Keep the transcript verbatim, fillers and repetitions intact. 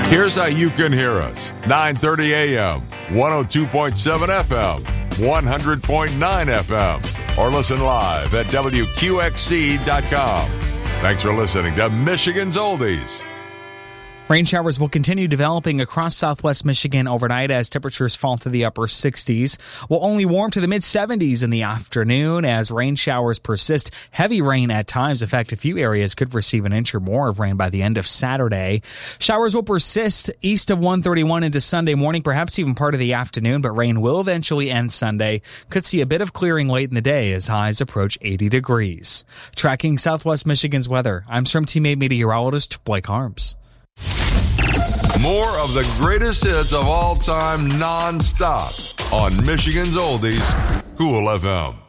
Here's how you can hear us. nine thirty a.m., one oh two point seven F M, one hundred point nine F M, or listen live at W Q X C dot com. Thanks for listening to Michigan's Oldies. Rain showers will continue developing across southwest Michigan overnight as temperatures fall to the upper sixties. We'll only warm to the mid-seventies in the afternoon as rain showers persist. Heavy rain at times. In fact, a few areas could receive an inch or more of rain by the end of Saturday. Showers will persist east of one thirty-one into Sunday morning, perhaps even part of the afternoon, but rain will eventually end Sunday. Could see a bit of clearing late in the day as highs approach eighty degrees. Tracking southwest Michigan's weather, I'm Storm Teammate meteorologist Blake Harms. More of the greatest hits of all time non-stop on Michigan's Oldies, Cool F M.